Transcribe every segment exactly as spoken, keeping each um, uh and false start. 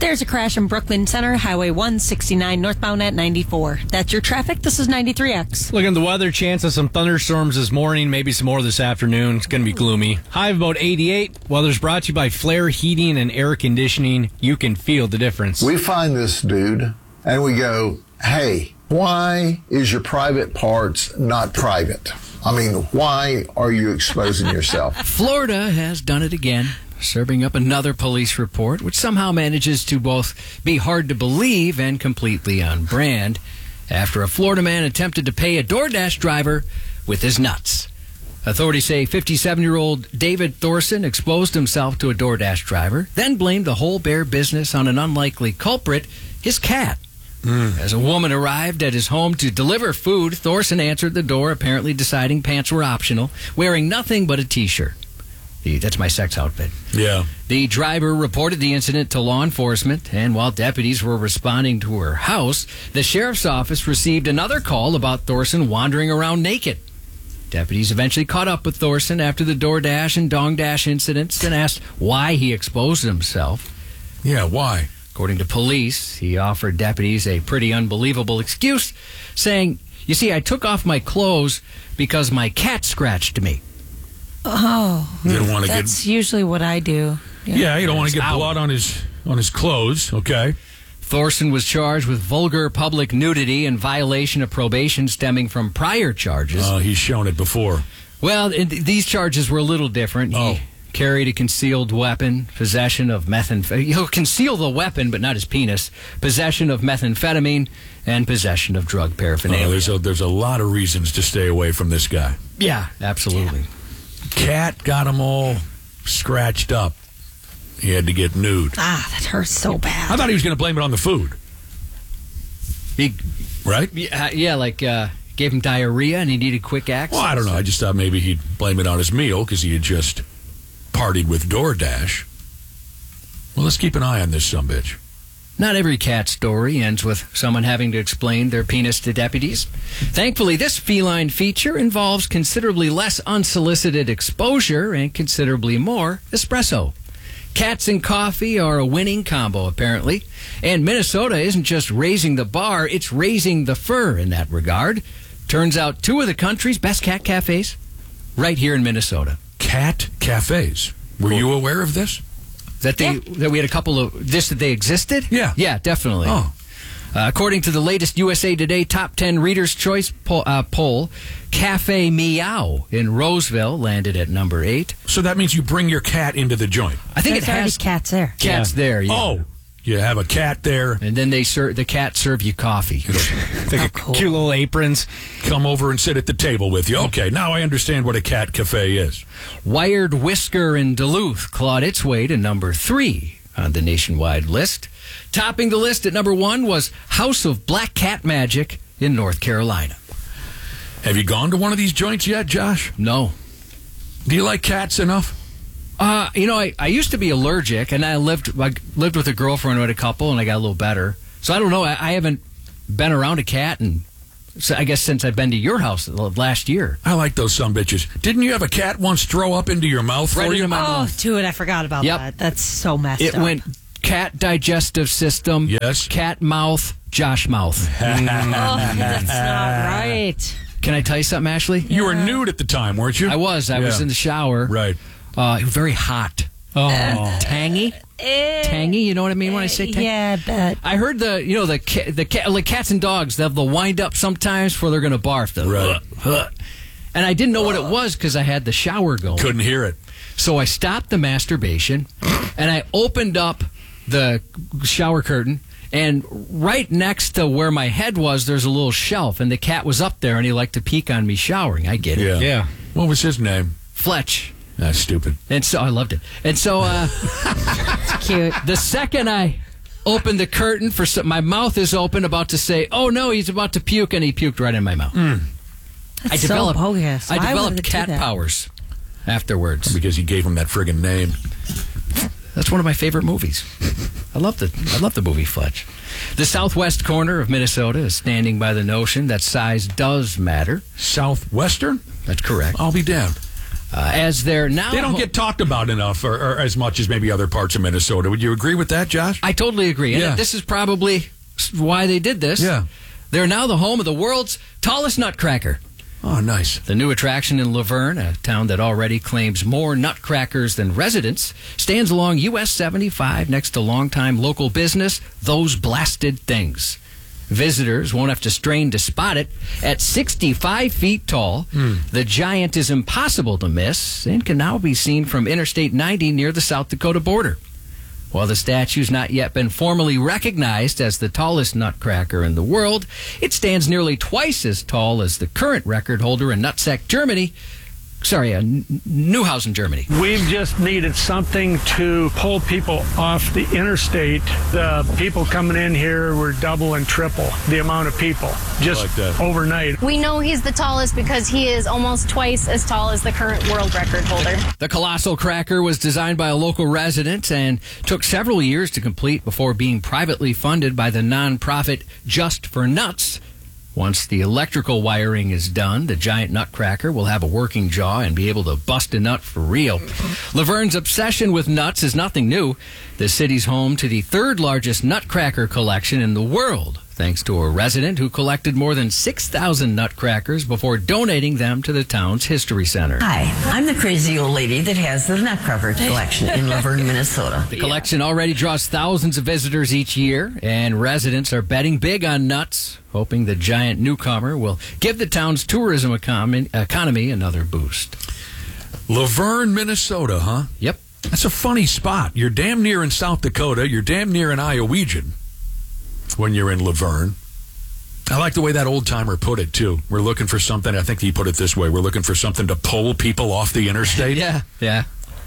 There's a crash in Brooklyn Center, Highway one sixty-nine northbound at ninety-four. That's your traffic. This is ninety-three X. Looking at the weather, chance of some thunderstorms this morning, maybe some more this afternoon. It's going to be gloomy. High of about eighty-eight. Weather's brought to you by Flair Heating and Air Conditioning. You can feel the difference. We find this dude and we go, hey, why is your private parts not private? I mean, why are you exposing yourself? Florida has done it again, serving up another police report, which somehow manages to both be hard to believe and completely on brand, after a Florida man attempted to pay a DoorDash driver with his nuts. Authorities say fifty-seven-year-old David Thorson exposed himself to a DoorDash driver, then blamed the whole bear business on an unlikely culprit, his cat. Mm. As a woman arrived at his home to deliver food, Thorson answered the door, apparently deciding pants were optional, wearing nothing but a T-shirt. The, that's my sex outfit. Yeah. The driver reported the incident to law enforcement, and while deputies were responding to her house, the sheriff's office received another call about Thorson wandering around naked. Deputies eventually caught up with Thorson after the DoorDash and DongDash incidents and asked why he exposed himself. Yeah, why? According to police, he offered deputies a pretty unbelievable excuse, saying, "You see, I took off my clothes because my cat scratched me." Oh, you don't want to that's get... usually what I do. Yeah, yeah you don't want to get blood on his on his clothes. Okay. Thorson was charged with vulgar public nudity and violation of probation stemming from prior charges. Oh, uh, he's shown it before. Well, it, these charges were a little different. Oh. He carried a concealed weapon, possession of methamphetamine. He'll conceal the weapon, but not his penis. Possession of methamphetamine and possession of drug paraphernalia. Oh, there's a, there's a lot of reasons to stay away from this guy. Yeah, absolutely. Yeah. Cat got him all scratched up. He had to get nude. Ah, that hurts so bad. I thought he was going to blame it on the food. He, right? Yeah, yeah like uh, gave him diarrhea and he needed quick access. Well, I don't know. I just thought maybe he'd blame it on his meal because he had just partied with DoorDash. Well, let's keep an eye on this sumbitch. Not every cat story ends with someone having to explain their penis to deputies. Thankfully, this feline feature involves considerably less unsolicited exposure and considerably more espresso. Cats and coffee are a winning combo, apparently. And Minnesota isn't just raising the bar, it's raising the fur in that regard. Turns out two of the country's best cat cafes right here in Minnesota. Cat cafes. Were cool. you aware of this? That they yeah. that we had a couple of this that they existed? Yeah. Yeah, definitely. Oh. Uh, according to the latest U S A Today Top ten Reader's Choice poll, uh, poll, Cafe Meow in Roseville landed at number eight. So that means you bring your cat into the joint. I think There's it has cats there. Cats yeah. there. Yeah. Oh, you have a cat there, and then they serve the cat serve you coffee. Like oh, a cool. cute little aprons. Come over and sit at the table with you. Okay, now I understand what a cat cafe is. Wired Whisker in Duluth clawed its way to number three on the nationwide list. Topping the list at number one was House of Black Cat Magic in North Carolina. Have you gone to one of these joints yet, Josh? No. Do you like cats enough? Uh, you know, I, I used to be allergic, and I lived I lived with a girlfriend who had a couple, and I got a little better. So I don't know. I, I haven't been around a cat, and so I guess since I've been to your house last year. I like those sumbitches. Didn't you have a cat once throw up into your mouth Right for you? into my Oh, mouth. dude, I forgot about Yep. that. That's so messed It up. went cat digestive system, Yes. cat mouth, Josh mouth. Oh, that's not right. Can I tell you something, Ashley? You were nude at the time, weren't you? I was. I was Yeah. in the shower. Right. Uh, it was very hot. Oh. Tangy? Tangy, you know what I mean when I say tangy? Yeah, I bet. I heard the, you know, the ca- the ca- like cats and dogs, they have the wind up sometimes before they're going to barf. The, Right. uh, and I didn't know what it was because I had the shower going. Couldn't hear it. So I stopped the masturbation and I opened up the shower curtain, and right next to where my head was, there's a little shelf, and the cat was up there, and he liked to peek on me showering. I get it. Yeah. Yeah. What was his name? Fletch. That's stupid. And so I loved it. And so uh, It's cute. the second I opened the curtain for some, my mouth is open, about to say, "Oh no, he's about to puke," and he puked right in my mouth. Mm. That's I developed, so bogus. I Why developed would it do cat that? powers afterwards. Because he gave him that friggin' name. That's one of my favorite movies. I love the I love the movie Fletch. The southwest corner of Minnesota is standing by the notion that size does matter. Southwestern? That's correct. I'll be damned. Uh, as they're now, They don't get talked about enough or, or as much as maybe other parts of Minnesota. Would you agree with that, Josh? I totally agree. Yeah. And this is probably why they did this. Yeah. They're now the home of the world's tallest nutcracker. Oh, nice. The new attraction in Laverne, a town that already claims more nutcrackers than residents, stands along U S seventy-five next to longtime local business, Those Blasted Things. Visitors won't have to strain to spot it. At sixty-five feet tall, mm. the giant is impossible to miss and can now be seen from Interstate ninety near the South Dakota border. While the statue's not yet been formally recognized as the tallest nutcracker in the world, it stands nearly twice as tall as the current record holder in Nutsack, Germany. Sorry, uh, Neuhausen, Germany. We've just needed something to pull people off the interstate. The people coming in here were double and triple the amount of people just like that. overnight. We know he's the tallest because he is almost twice as tall as the current world record holder. The colossal cracker was designed by a local resident and took several years to complete before being privately funded by the nonprofit Just for Nuts. Once the electrical wiring is done, the giant nutcracker will have a working jaw and be able to bust a nut for real. Laverne's obsession with nuts is nothing new. The city's home to the third largest nutcracker collection in the world, thanks to a resident who collected more than six thousand nutcrackers before donating them to the town's history center. Hi, I'm the crazy old lady that has the nutcracker collection in Laverne, Minnesota. The collection already draws thousands of visitors each year, and residents are betting big on nuts, hoping the giant newcomer will give the town's tourism economy, economy another boost. Laverne, Minnesota, huh? Yep. That's a funny spot. You're damn near in South Dakota. You're damn near in Iowegian when you're in Laverne. I like the way that old-timer put it, too. We're looking for something. I think he put it this way. We're looking for something to pull people off the interstate. Yeah, yeah.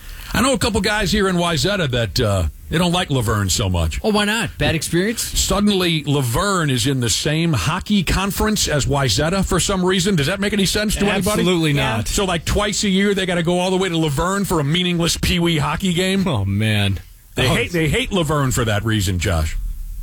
I know a couple guys here in Wayzata that uh, they don't like Laverne so much. Oh, why not? Bad experience? Suddenly, Laverne is in the same hockey conference as Wayzata for some reason. Does that make any sense to anybody? Absolutely not. So, like, twice a year, they got to go all the way to Laverne for a meaningless peewee hockey game? Oh, man. They oh. hate they hate Laverne for that reason, Josh.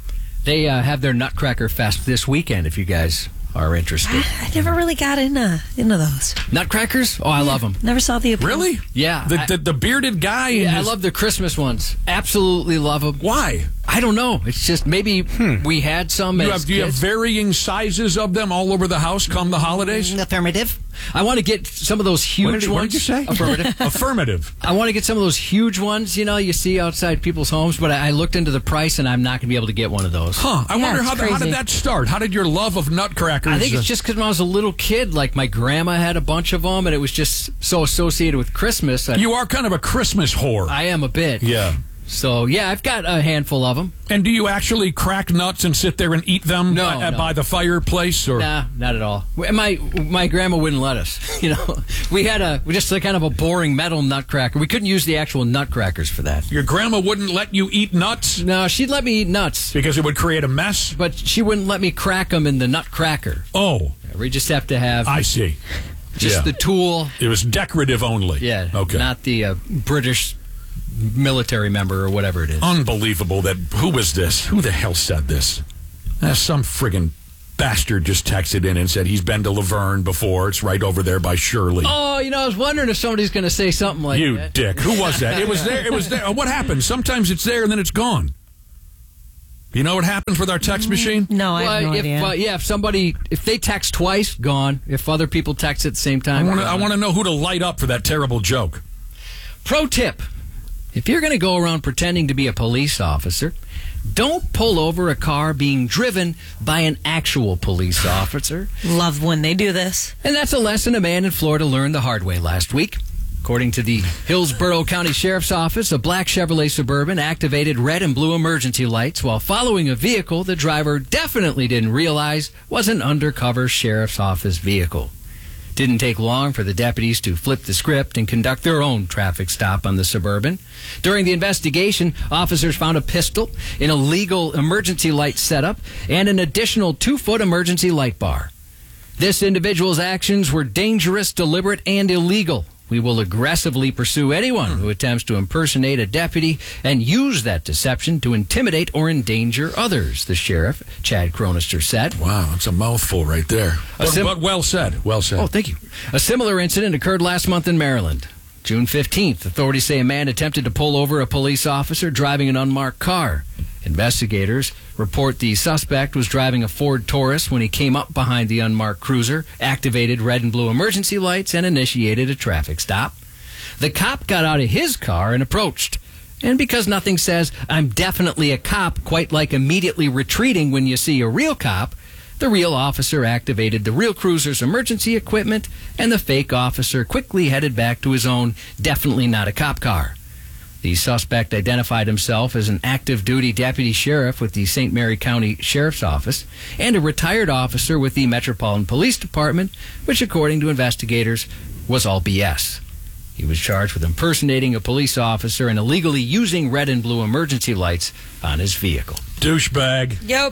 They uh, have their Nutcracker Fest this weekend, if you guys are interested. I, I never really got into, into those. Nutcrackers? Oh, I love them. Never saw the appeal. Really? Yeah. The, I, the, the bearded guy? yeah, his... I love the Christmas ones. Absolutely love them. Why? I don't know. It's just maybe hmm. we had some you as have, Do you have kids. varying sizes of them all over the house come the holidays? Affirmative. I want to get some of those huge what did, ones. What did you say? Affirmative. Affirmative. I want to get some of those huge ones, you know, you see outside people's homes, but I, I looked into the price and I'm not going to be able to get one of those. Huh. I Yeah, wonder it's how, the, how did crazy. that start? How did your love of nutcrackers... I think uh, it's just because when I was a little kid, like my grandma had a bunch of them and it was just so associated with Christmas. I, You are kind of a Christmas whore. I am a bit. Yeah. So, yeah, I've got a handful of them. And do you actually crack nuts and sit there and eat them No, uh, no. by the fireplace? Or Nah, not at all. My my grandma wouldn't let us. You know, we had a we just a kind of a boring metal nutcracker. We couldn't use the actual nutcrackers for that. Your grandma wouldn't let you eat nuts No, she'd let me eat nuts, because it would create a mess? but she wouldn't let me crack them in the nutcracker. Oh, We just have to have I see. just yeah. the tool. It was decorative only. Yeah. Okay. Not the uh, British military member or whatever it is. Unbelievable that... Who was this? Who the hell said this? Uh, some friggin' bastard just texted in and said he's been to Laverne before. It's right over there by Shirley. Oh, you know, I was wondering if somebody's going to say something like you that. dick. Who was that? It was there. It was there. Uh, What happened? Sometimes it's there and then it's gone. You know what happens with our text machine? No, I have Well, no if, idea. uh, yeah, if somebody, if they text twice, gone. If other people text at the same I time, want to. I gone. want to know who to light up for that terrible joke. Pro tip: if you're going to go around pretending to be a police officer, don't pull over a car being driven by an actual police officer. Love when they do this. And that's a lesson a man in Florida learned the hard way last week. According to the Hillsborough County Sheriff's Office, a black Chevrolet Suburban activated red and blue emergency lights while following a vehicle the driver definitely didn't realize was an undercover Sheriff's Office vehicle. Didn't take long for the deputies to flip the script and conduct their own traffic stop on the Suburban. During the investigation, officers found a pistol, an illegal emergency light setup, and an additional two-foot emergency light bar. This individual's actions were dangerous, deliberate, and illegal, We will aggressively pursue anyone who attempts to impersonate a deputy and use that deception to intimidate or endanger others, the sheriff, Chad Cronister, said. Wow, that's a mouthful right there. But, sim- but well said. Well said. Oh, thank you. A similar incident occurred last month in Maryland. June fifteenth, authorities say a man attempted to pull over a police officer driving an unmarked car. Investigators report the suspect was driving a Ford Taurus when he came up behind the unmarked cruiser, activated red and blue emergency lights, and initiated a traffic stop. The cop got out of his car and approached. And because nothing says, "I'm definitely a cop," quite like immediately retreating when you see a real cop, the real officer activated the real cruiser's emergency equipment, and the fake officer quickly headed back to his own definitely not a cop car. The suspect identified himself as an active duty deputy sheriff with the Saint Mary County Sheriff's Office and a retired officer with the Metropolitan Police Department, which, according to investigators, was all B S. He was charged with impersonating a police officer and illegally using red and blue emergency lights on his vehicle. Douchebag. Yep.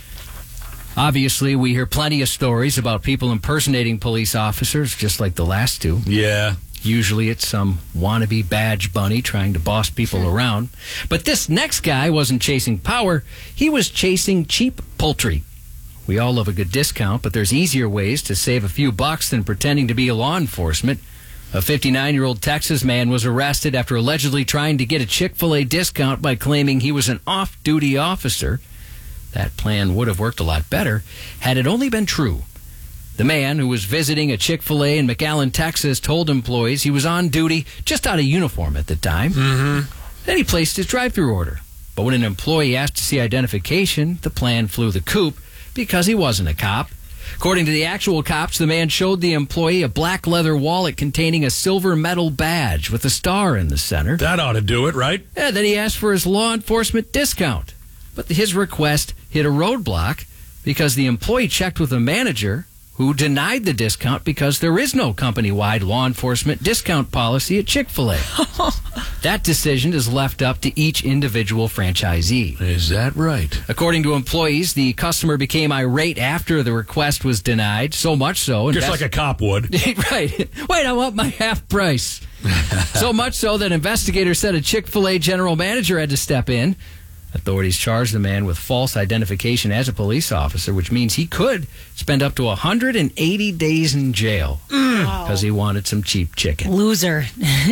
Obviously, we hear plenty of stories about people impersonating police officers, just like the last two. Yeah. Usually it's some wannabe badge bunny trying to boss people around. But this next guy wasn't chasing power. He was chasing cheap poultry. We all love a good discount, but there's easier ways to save a few bucks than pretending to be a law enforcement. A fifty-nine-year-old Texas man was arrested after allegedly trying to get a Chick-fil-A discount by claiming he was an off-duty officer. That plan would have worked a lot better had it only been true. The man, who was visiting a Chick-fil-A in McAllen, Texas, told employees he was on duty just out of uniform at the time. Mm-hmm. Then he placed his drive-thru order. But when an employee asked to see identification, the plan flew the coop because he wasn't a cop. According to the actual cops, the man showed the employee a black leather wallet containing a silver metal badge with a star in the center. That ought to do it, right? And then he asked for his law enforcement discount. But his request hit a roadblock because the employee checked with a manager who denied the discount because there is no company-wide law enforcement discount policy at Chick-fil-A. That decision is left up to each individual franchisee. Is that right? According to employees, the customer became irate after the request was denied, so much so... Just invest- like a cop would. Right. Wait, I want my half price. So much so that investigators said a Chick-fil-A general manager had to step in. Authorities charged the man with false identification as a police officer, which means he could spend up to one hundred eighty days in jail because Wow. he wanted some cheap chicken. Loser.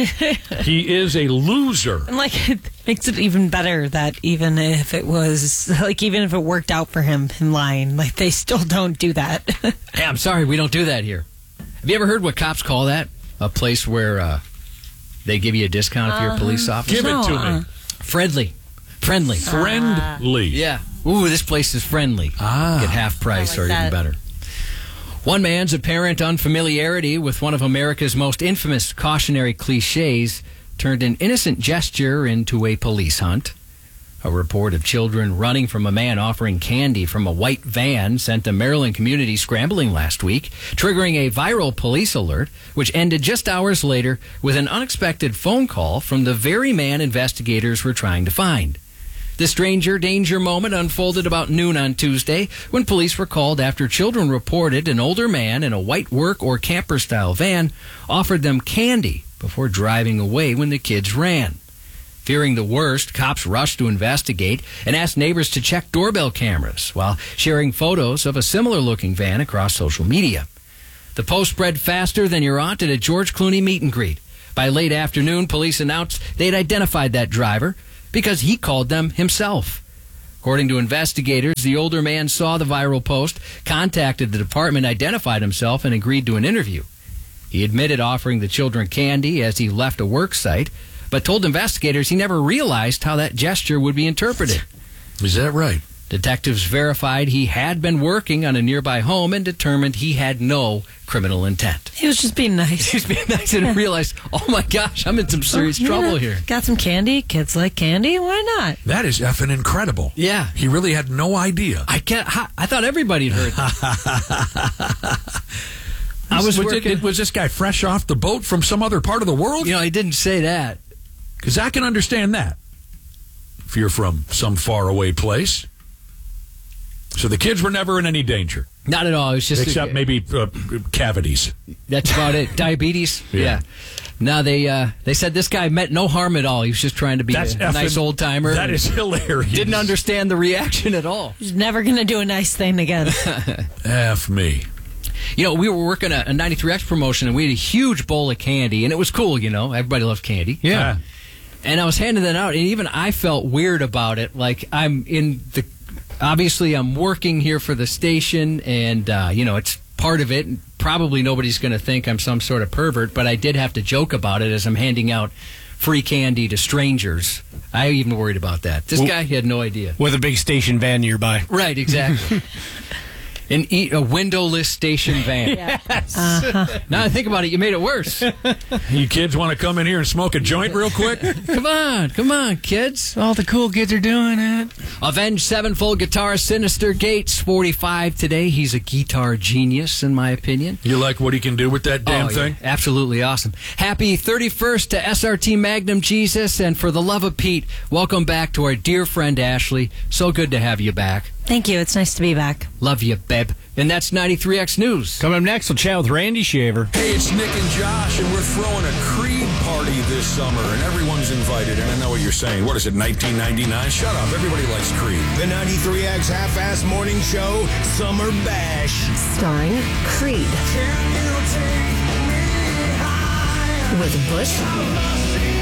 He is a loser. And like, it makes it even better that even if it was, like, even if it worked out for him in line, like, they still don't do that. Hey, I'm sorry, we don't do that here. Have you ever heard what cops call that? A place where uh, they give you a discount if you're a police officer? Give it to uh-uh. me. Friendly. Friendly. Friendly. Yeah. Ooh, this place is friendly. Ah. Get half price I like or even that. better. One man's apparent unfamiliarity with one of America's most infamous cautionary cliches turned an innocent gesture into a police hunt. A report of children running from a man offering candy from a white van sent a Maryland community scrambling last week, triggering a viral police alert, which ended just hours later with an unexpected phone call from the very man investigators were trying to find. The stranger danger moment unfolded about noon on Tuesday when police were called after children reported an older man in a white work or camper-style van offered them candy before driving away when the kids ran. Fearing the worst, cops rushed to investigate and asked neighbors to check doorbell cameras while sharing photos of a similar-looking van across social media. The post spread faster than your aunt at a George Clooney meet and greet. By late afternoon, police announced they'd identified that driver because he called them himself. According to investigators, the older man saw the viral post, contacted the department, identified himself, and agreed to an interview. He admitted offering the children candy as he left a work site, but told investigators he never realized how that gesture would be interpreted. Is that right? Detectives verified he had been working on a nearby home and determined he had no criminal intent. He was just being nice. He was being nice and realized, oh my gosh, I'm in some serious Oh, yeah. trouble here. Got some candy. Kids like candy. Why not? That is effing incredible. Yeah. He really had no idea. I can't. I thought everybody had heard that. I was was, working. it, was this guy fresh off the boat from some other part of the world? You know, I didn't say that. Because I can understand that. If you're from some faraway place. So the kids were never in any danger. Not at all. It was just except a, maybe uh, cavities. That's about it. Diabetes. Yeah. yeah. No, they uh, they said this guy meant no harm at all. He was just trying to be That's a effing, nice old timer. That is hilarious. Didn't understand the reaction at all. He's never going to do a nice thing again. F me. You know, we were working a, a ninety-three X promotion, and we had a huge bowl of candy, and it was cool, you know. Everybody loves candy. Yeah. Uh, and I was handing that out, and even I felt weird about it. Like, I'm in the... Obviously, I'm working here for the station, and, uh, you know, it's part of it. And probably nobody's going to think I'm some sort of pervert, but I did have to joke about it as I'm handing out free candy to strangers. I even worried about that. This well, guy, he had no idea. With a big station van nearby. Right, exactly. An e- a windowless station van. Yes. Uh-huh. Now I think about it, you made it worse. You kids want to come in here and smoke a joint real quick? Come on, come on, kids. All the cool kids are doing it. Avenged Sevenfold guitarist Sinister Gates, forty-five today. He's a guitar genius, in my opinion. You like what he can do with that damn oh, thing? Yeah, absolutely awesome. Happy thirty-first to S R T Magnum Jesus, and for the love of Pete, welcome back to our dear friend Ashley. So good to have you back. Thank you. It's nice to be back. Love you, babe. And that's ninety-three X News. Coming up next, we'll chat with Randy Shaver. Hey, it's Nick and Josh, and we're throwing a Creed party this summer, and everyone's invited. And I know what you're saying. What is it, nineteen ninety-nine? Shut up. Everybody likes Creed. The ninety-three X Half-Ass Morning Show Summer Bash. Starring Creed. With Bush.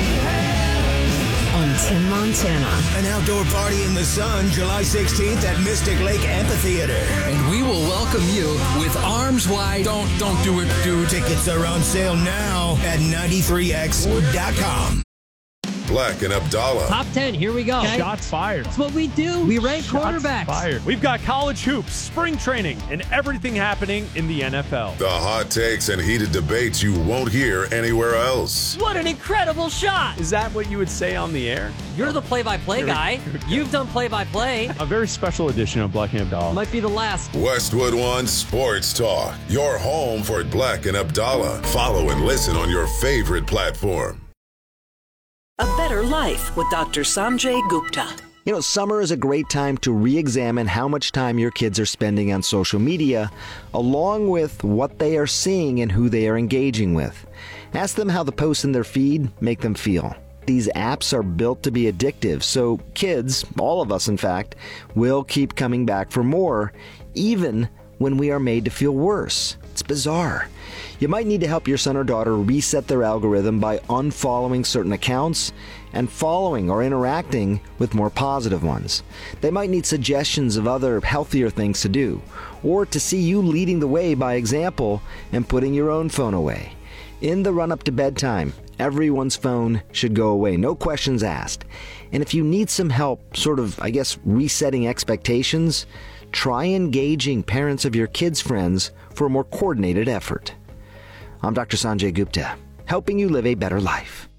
On Tim Montana. An outdoor party in the sun, July sixteenth at Mystic Lake Amphitheater. And we will welcome you with arms wide. Don't, don't do it, dude. Tickets are on sale now at ninety-three X dot com. Black and Abdallah. Top ten, here we go. Okay. Shots fired. That's what we do. We rank Shots quarterbacks. Fired. We've got college hoops, spring training, and everything happening in the N F L. The hot takes and heated debates you won't hear anywhere else. What an incredible shot. Is that what you would say on the air? You're the play-by-play guy. You've done play-by-play. A very special edition of Black and Abdallah. Might be the last. Westwood One Sports Talk. Your home for Black and Abdallah. Follow and listen on your favorite platform. A Better Life with Doctor Sanjay Gupta. You know, summer is a great time to re-examine how much time your kids are spending on social media, along with what they are seeing and who they are engaging with. Ask them how the posts in their feed make them feel. These apps are built to be addictive, so kids, all of us in fact, will keep coming back for more, even when we are made to feel worse. It's bizarre. You might need to help your son or daughter reset their algorithm by unfollowing certain accounts and following or interacting with more positive ones. They might need suggestions of other healthier things to do, or to see you leading the way by example and putting your own phone away. In the run-up to bedtime, everyone's phone should go away, no questions asked. And if you need some help, sort of, I guess, resetting expectations, try engaging parents of your kids' friends for a more coordinated effort. I'm Doctor Sanjay Gupta, helping you live a better life.